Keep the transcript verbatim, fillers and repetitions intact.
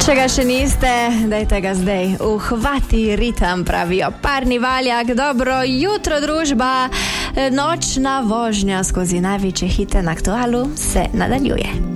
Če ga še niste, dajte ga zdaj. Uhvati ritem, pravijo Parni Valjak. Dobro jutro, družba. Nočna vožnja skozi največje hite na Aktualu se nadaljuje.